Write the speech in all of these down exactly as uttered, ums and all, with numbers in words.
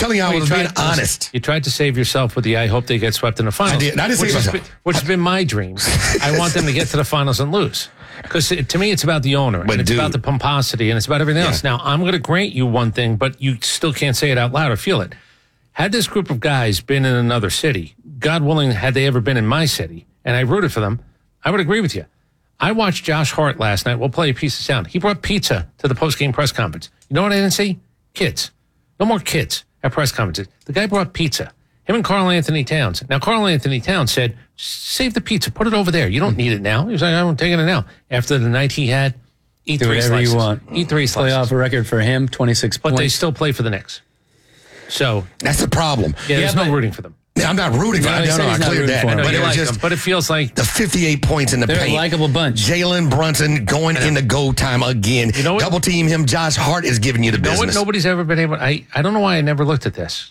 telling you I Well, was you being tried- honest. You tried to save yourself with the I hope they get swept in the finals. I did. I didn't which, save has myself. been, which has been my dream. I want them to get to the finals and lose. Because to me, it's about the owner. But and it's dude- about the pomposity, and it's about everything Yeah. else. Now, I'm going to grant you one thing, but you still can't say it out loud or feel it. Had this group of guys been in another city, God willing, had they ever been in my city, and I rooted for them, I would agree with you. I watched Josh Hart last night. We'll play a piece of sound. He brought pizza to the post-game press conference. You know what I didn't see? Kids. No more kids at press conferences. The guy brought pizza. Him and Carl Anthony Towns. Now, Carl Anthony Towns said, save the pizza. Put it over there. You don't need it now. He was like, I'm taking it now. After the night he had, eat Do three whatever slices. you want. Eat three slices. Playoff record for him, twenty-six But points. they still play for the Knicks. So, That's the problem. yeah, there's Yeah, no but- rooting for them. I'm not rooting for No, them. he No, said no, I he's not cleared rooting that. for 'em. I know But you it was like just them, but it feels like the fifty-eight points in the They're a paint. likable bunch. Jalen Brunson going into go time again. You know what? Double team him. Josh Hart is giving you the You know what business. nobody's ever been able. I I don't know why I never looked at this.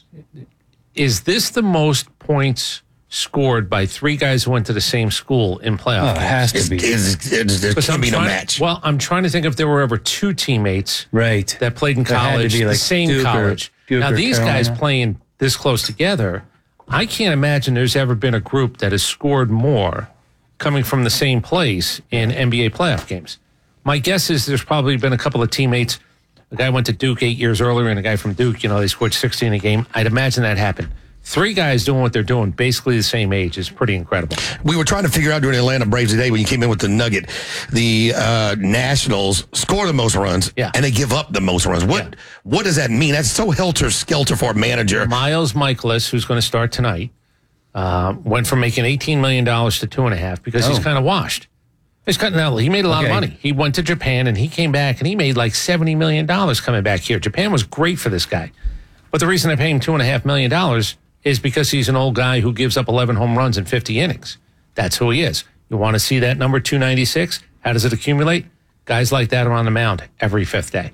Is this the most points scored by three guys who went to the same school in playoff Oh, it games? has to It's, be. it's, it's, there Because can't I'm be no trying- match. Well, I'm trying to think if there were ever two teammates Right. that played in There had to college, be, the like, same Duke or- college. Duke now or these guys Carolina. playing this close together, I can't imagine there's ever been a group that has scored more coming from the same place in N B A playoff games. My guess is there's probably been a couple of teammates. A guy went to Duke eight years earlier, and a guy from Duke, you know, they scored sixteen a game. I'd imagine that happened. Three guys doing what they're doing, basically the same age, is pretty incredible. We were trying to figure out during the Atlanta Braves today when you came in with the Nugget, the uh, Nationals score the most runs, Yeah. and they give up the most runs. What Yeah. what does that mean? That's so helter-skelter for a manager. Miles Michaelis, who's going to start tonight, uh, went from making eighteen million dollars to two and a half because he's Oh. kind of washed. He's cutting out. He made a lot Okay. of money. He went to Japan and he came back and he made like seventy million dollars coming back here. Japan was great for this guy. But the reason I pay him two and a half million dollars is because he's an old guy who gives up eleven home runs in fifty innings. That's who he is. You want to see that number two ninety-six? How does it accumulate? Guys like that are on the mound every fifth day.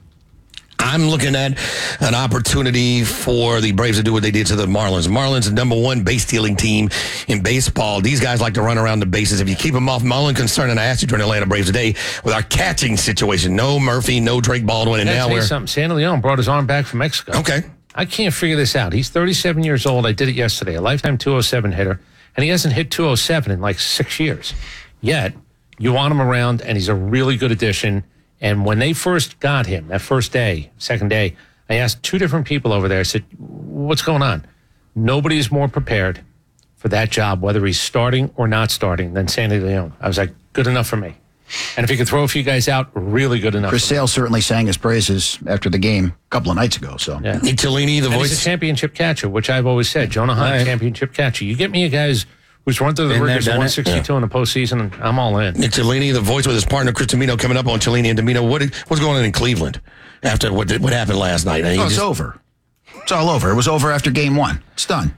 I'm looking at an opportunity for the Braves to do what they did to the Marlins. Marlins, the number one base stealing team in baseball. These guys like to run around the bases. If you keep them off, my only concern, and I asked you during the Atlanta Braves today, with our catching situation, no Murphy, no Drake Baldwin, and Can I now tell you we're something? Sandy Leon brought his arm back from Mexico. okay. I can't figure this out. He's thirty-seven years old. I did it yesterday. A lifetime two oh seven hitter. And he hasn't hit two oh seven in like six years. Yet, you want him around, and he's a really good addition. And when they first got him, that first day, second day, I asked two different people over there. I said, what's going on? Nobody's more prepared for that job, whether he's starting or not starting, than Sandy Leon. I was like, good enough for me. And if he could throw a few guys out, really good enough. Chris for me. Sale certainly sang his praises after the game a couple of nights ago. So Yeah. Nick Cellini, the And he's a voice. championship catcher, which I've always said. Jonah Hunt, Right. championship catcher. You get me a guy who's, who's run through the Been there, rigors of done it. one sixty-two in the postseason, and I'm all in. Nick Cellini, the voice with his partner Chris Domino, coming up on Cellini and Domino. What what's going on in Cleveland after what did, what happened last night? I mean, oh, it's just- over. It's all over. It was over after game one. It's done.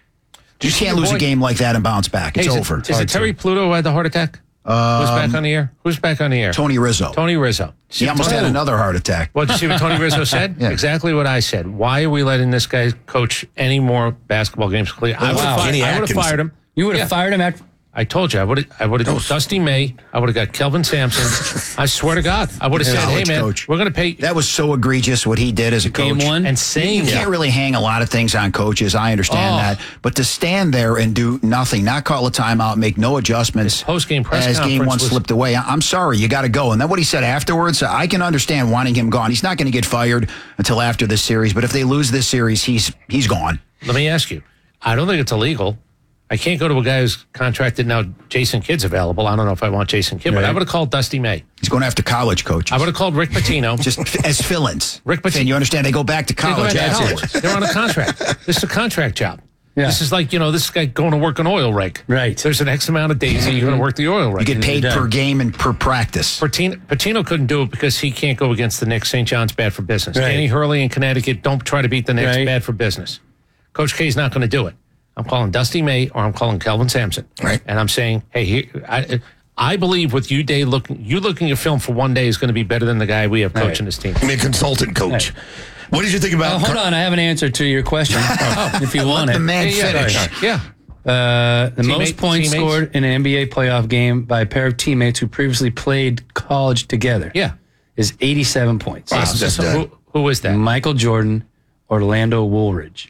You see can't your lose a boy? game like that and bounce back. It's Hey, is over. It, is it Terry Pluto who had the heart attack? Who's back on the air? Who's back on the air? Tony Rizzo. Tony Rizzo. He almost had another heart attack. What, did you see what Tony Rizzo said? Yeah. Exactly what I said. Why are we letting this guy coach any more basketball games? I would have wow. fired, Kenny I would have Atkinson. fired him. You would Yeah. have fired him after. I told you, I would have I would have Dusty May. I would have got Kelvin Sampson. I swear to God. I would have said, hey, College man, coach. we're going to pay. That was so egregious what he did as a coach. Game one? And You saying can't really hang a lot of things on coaches. I understand Oh. that. But to stand there and do nothing, not call a timeout, make no adjustments His post-game press as game conference one was- slipped away. I- I'm sorry, you got to go. And then what he said afterwards, I can understand wanting him gone. He's not going to get fired until after this series. But if they lose this series, he's he's gone. Let me ask you. I don't think it's illegal. I can't go to a guy who's contracted now. Jason Kidd's available. I don't know if I want Jason Kidd, but Right. I would have called Dusty May. He's going after college coaches. I would have called Rick Pitino. Just as fill-ins. Rick Pitino. And you understand they go back to They go college back to afterwards. college. They're on a contract. This is a contract job. Yeah. This is like, you know, this guy going to work an oil rig. Right. There's an X amount of days that you're going to work the oil rig. You get paid You're per done. game and per practice. Patino, Patino couldn't do it because he can't go against the Knicks. Saint John's bad for business. Right. Danny Hurley in Connecticut, don't try to beat the Knicks. Right. Bad for business. Coach K's not going to do it. I'm calling Dusty May or I'm calling Kelvin Sampson. Right. And I'm saying, hey, here, I, I believe with you day looking, you looking at film for one day is going to be better than the guy we have coaching Right. this team. I mean, consultant coach. What did you think Oh, about? hold on, I have an answer to your question. if you want Let it. the man Yeah, yeah, finish. yeah. Uh, the Teammate- most points teammates? scored in an N B A playoff game by a pair of teammates who previously played college together Yeah. is eighty-seven points. Wow, that's So done. who, who is that? Michael Jordan, Orlando Woolridge.